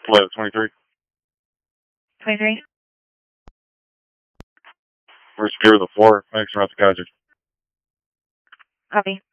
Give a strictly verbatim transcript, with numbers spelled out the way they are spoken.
Flight twenty-three. twenty-three. We're secure with the floor. Thanks, around the Kaiser. Copy.